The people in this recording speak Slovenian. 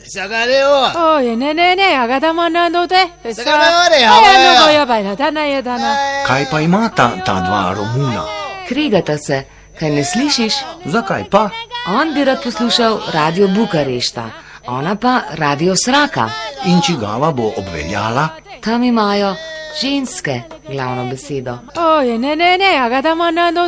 Kaj pa ima ta dva Romuna? Kregata se, kaj ne slišiš? Zakaj pa? On bi rad poslušal Radio Bukarešta, ona pa Radio Sraka. In čigava bo obveljala? Tam imajo ženske glavno besedo.